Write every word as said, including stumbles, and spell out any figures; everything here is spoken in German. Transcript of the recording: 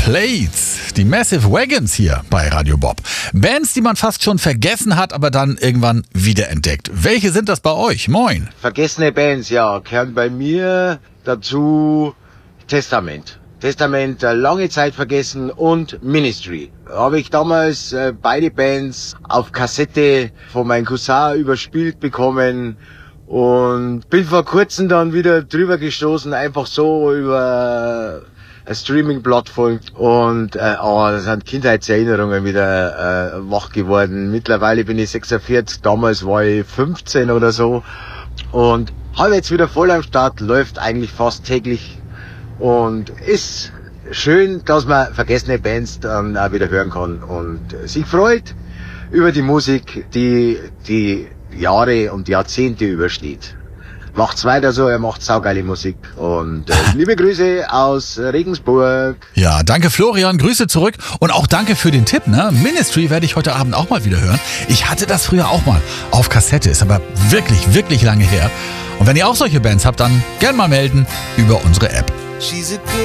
Plates, die Massive Wagons hier bei Radio Bob. Bands, die man fast schon vergessen hat, aber dann irgendwann wiederentdeckt. Welche sind das bei euch? Moin. Vergessene Bands, ja, gehören bei mir dazu Testament. Testament äh, lange Zeit vergessen und Ministry. Habe ich damals äh, beide Bands auf Kassette von meinem Cousin überspielt bekommen und bin vor kurzem dann wieder drüber gestoßen, einfach so über eine Streaming-Plattform und äh, oh, das sind Kindheitserinnerungen wieder äh, wach geworden. Mittlerweile bin ich sechsundvierzig, damals war ich fünfzehn oder so und habe jetzt wieder voll am Start, läuft eigentlich fast täglich. Und ist schön, dass man vergessene Bands dann auch wieder hören kann und sich freut über die Musik, die die Jahre und Jahrzehnte übersteht. Macht's weiter so, er macht saugeile Musik. Und äh, liebe Grüße aus Regensburg. Ja, danke Florian, Grüße zurück und auch danke für den Tipp, ne? Ministry werde ich heute Abend auch mal wieder hören. Ich hatte das früher auch mal auf Kassette, ist aber wirklich, wirklich lange her. Und wenn ihr auch solche Bands habt, dann gern mal melden über unsere App. She's a good